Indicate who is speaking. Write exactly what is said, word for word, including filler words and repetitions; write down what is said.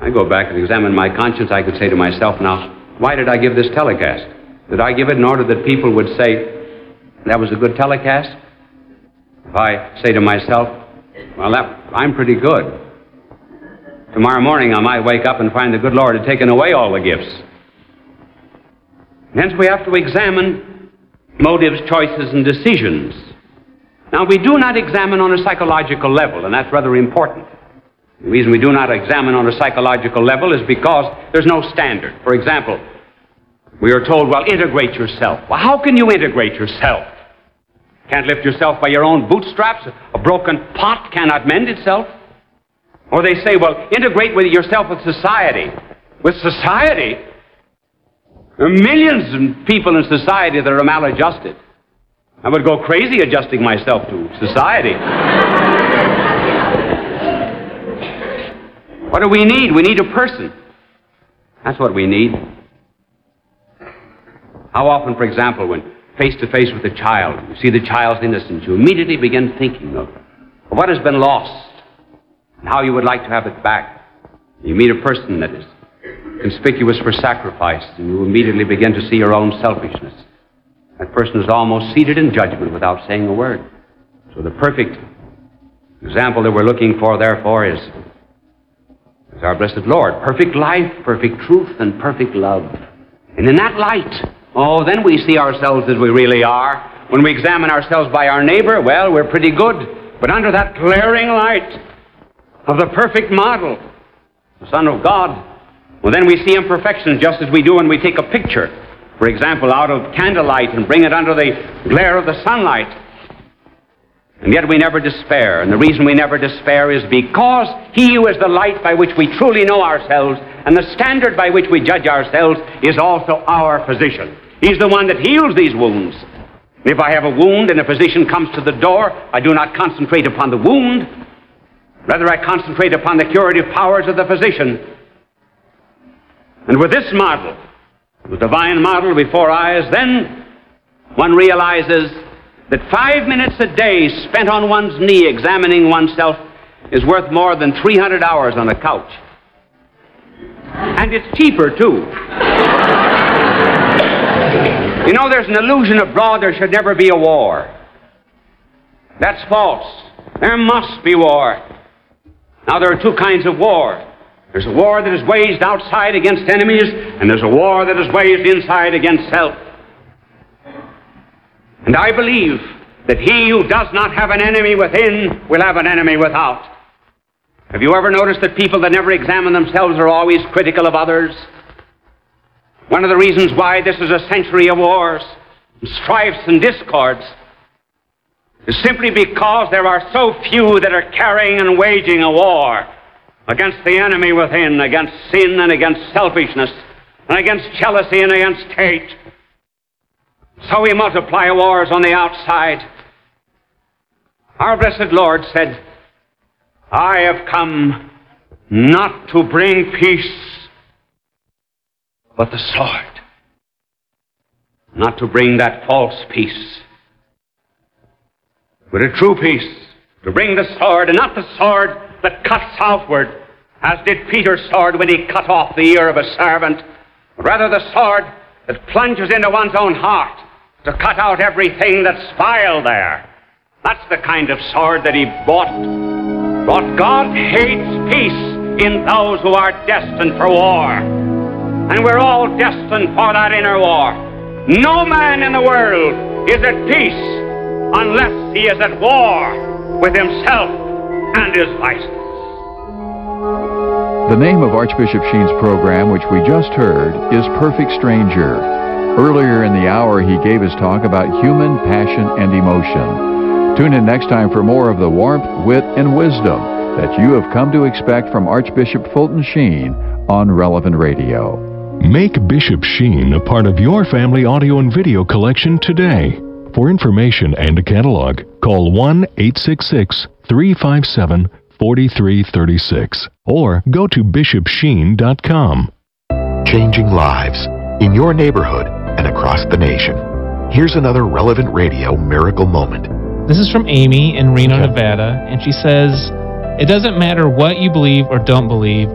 Speaker 1: I go back and examine my conscience, I could say to myself, now, why did I give this telecast? Did I give it in order that people would say, that was a good telecast? If I say to myself, well, that, I'm pretty good. Tomorrow morning I might wake up and find the good Lord had taken away all the gifts. Hence we have to examine motives, choices, and decisions. Now, we do not examine on a psychological level, and that's rather important. The reason we do not examine on a psychological level is because there's no standard. For example, we are told, well, integrate yourself. Well, how can you integrate yourself? Can't lift yourself by your own bootstraps. A broken pot cannot mend itself. Or they say, well, integrate with yourself with society. With society? There are millions of people in society that are maladjusted. I would go crazy adjusting myself to society. What do we need? We need a person. That's what we need. How often, for example, when face to face with a child, you see the child's innocence, you immediately begin thinking of what has been lost and how you would like to have it back. You meet a person that is conspicuous for sacrifice, and you immediately begin to see your own selfishness. That person is almost seated in judgment without saying a word. So the perfect example that we're looking for, therefore, is, is our blessed Lord. Perfect life, perfect truth, and perfect love. And in that light, oh, then we see ourselves as we really are. When we examine ourselves by our neighbor, well, we're pretty good. But under that glaring light of the perfect model, the Son of God, well, then we see imperfections just as we do when we take a picture, for example, out of candlelight and bring it under the glare of the sunlight. And yet we never despair. And the reason we never despair is because He who is the light by which we truly know ourselves and the standard by which we judge ourselves is also our physician. He's the one that heals these wounds. If I have a wound and a physician comes to the door, I do not concentrate upon the wound. Rather, I concentrate upon the curative powers of the physician. And with this model, the divine model before eyes, then one realizes that five minutes a day spent on one's knee examining oneself is worth more than three hundred hours on a couch. And it's cheaper, too. You know, there's an illusion abroad there should never be a war. That's false. There must be war. Now, there are two kinds of war. There's a war that is waged outside against enemies, and there's a war that is waged inside against self. And I believe that he who does not have an enemy within will have an enemy without. Have you ever noticed that people that never examine themselves are always critical of others? One of the reasons why this is a century of wars, strifes, and discords is simply because there are so few that are carrying and waging a war against the enemy within, against sin and against selfishness, and against jealousy and against hate. So we multiply wars on the outside. Our blessed Lord said, I have come not to bring peace, but the sword. Not to bring that false peace, but a true peace. To bring the sword, and not the sword that cuts outward, as did Peter's sword when he cut off the ear of a servant, but rather the sword that plunges into one's own heart to cut out everything that's vile there. That's the kind of sword that he bought. But God hates peace in those who are destined for war. And we're all destined for that inner war. No man in the world is at peace unless he is at war with himself and his license.
Speaker 2: The name of Archbishop Sheen's program, which we just heard, is Perfect Stranger. Earlier in the hour, he gave his talk about human passion and emotion. Tune in next time for more of the warmth, wit, and wisdom that you have come to expect from Archbishop Fulton Sheen on Relevant Radio.
Speaker 3: Make Bishop Sheen a part of your family audio and video collection today. For information and a catalog, call one eight six six, three five seven, four three three six or go to bishop sheen dot com.
Speaker 4: Changing lives in your neighborhood and across the nation. Here's another Relevant Radio miracle moment.
Speaker 5: This is from Amy in Reno, Nevada, and she says, it doesn't matter what you believe or don't believe,